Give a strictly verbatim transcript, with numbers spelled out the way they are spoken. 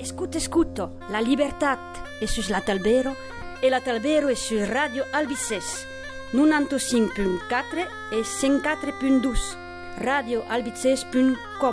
Escuta, escuta, la libertat è sus la Talbero e la Talbero è su Radio Albices novantacinque punt quatre e cent quatre punt dos radio albices punt com.